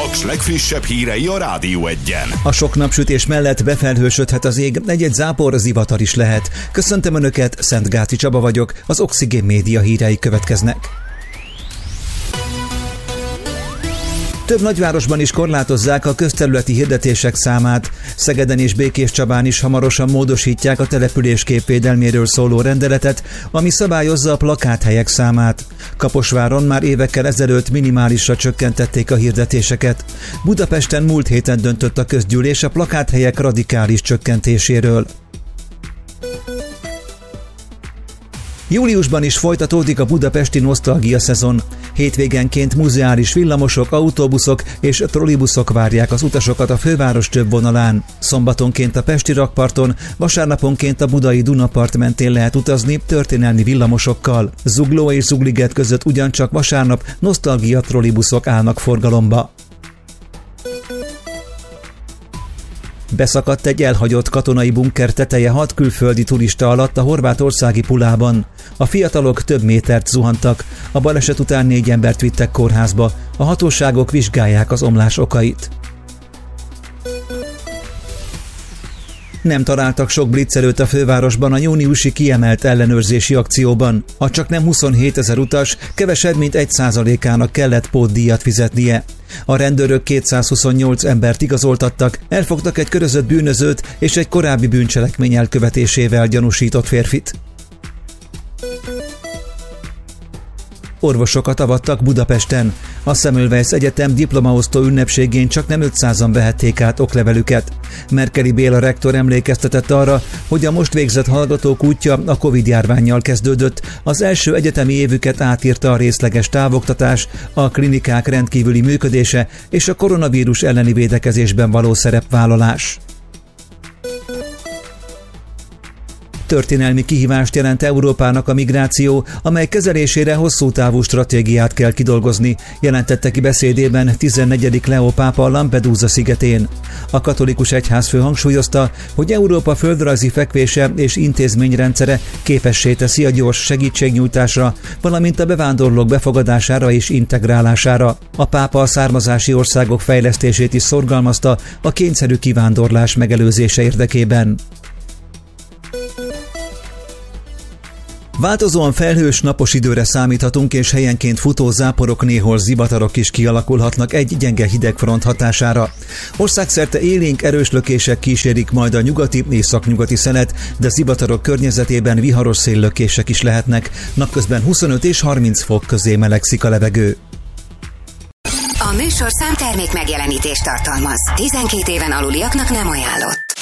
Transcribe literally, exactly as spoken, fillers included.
Paks legfrissebb hírei a Rádió Egyen. A sok napsütés mellett befelhősödhet az ég, egy-egy zápor, zivatar is lehet. Köszöntöm Önöket, Szentgáci Csaba vagyok, az Oxigén Média hírei következnek. Több nagyvárosban is korlátozzák a közterületi hirdetések számát. Szegeden és Békéscsabán is hamarosan módosítják a település képvédelméről szóló rendeletet, ami szabályozza a plakáthelyek számát. Kaposváron már évekkel ezelőtt minimálisra csökkentették a hirdetéseket. Budapesten múlt héten döntött a közgyűlés a plakáthelyek radikális csökkentéséről. Júliusban is folytatódik a budapesti nosztalgia szezon. Hétvégenként muzeális villamosok, autóbuszok és trollibuszok várják az utasokat a főváros több vonalán. Szombatonként a pesti rakparton, vasárnaponként a budai Dunapart mentén lehet utazni történelmi villamosokkal. Zugló és Zugliget között ugyancsak vasárnap nosztalgia trollibuszok állnak forgalomba. Beszakadt egy elhagyott katonai bunker teteje hat külföldi turista alatt a horvátországi Pulában. A fiatalok több métert zuhantak, a baleset után négy embert vittek kórházba, a hatóságok vizsgálják az omlás okait. Nem találtak sok blitzelőt a fővárosban a júniusi kiemelt ellenőrzési akcióban. A csaknem huszonhétezer utas kevesebb mint egy százalékának kellett pótdíjat fizetnie. A rendőrök kétszázhuszonnyolc embert igazoltattak, elfogtak egy körözött bűnözőt és egy korábbi bűncselekmény elkövetésével gyanúsított férfit. Orvosokat avattak Budapesten. A Semmelweis Egyetem diplomaosztó ünnepségén csak nem ötszázan vehették át oklevelüket. Merkeli Béla rektor emlékeztetett arra, hogy a most végzett hallgatók útja a Covid-járvánnyal kezdődött, az első egyetemi évüket átírta a részleges távoktatás, a klinikák rendkívüli működése és a koronavírus elleni védekezésben való szerepvállalás. Történelmi kihívást jelent Európának a migráció, amely kezelésére hosszú távú stratégiát kell kidolgozni, jelentette ki beszédében tizennegyedik Leó pápa a Lampedusa szigetén. A katolikus egyházfő hangsúlyozta, hogy Európa földrajzi fekvése és intézményrendszere képessé teszi a gyors segítségnyújtásra, valamint a bevándorlók befogadására és integrálására. A pápa a származási országok fejlesztését is szorgalmazta a kényszerű kivándorlás megelőzése érdekében. Változóan felhős, napos időre számíthatunk, és helyenként futó záporok, néhol zivatarok is kialakulhatnak egy gyenge hidegfront hatására. Országszerte élénk, erős lökések kísérik majd a nyugati, északnyugati szelet, de zivatarok környezetében viharos széllökések is lehetnek. Napközben huszonöt és harminc fok közé melegszik a levegő. A műsorszám termék megjelenítést tartalmaz. tizenkét éven aluliaknak nem ajánlott.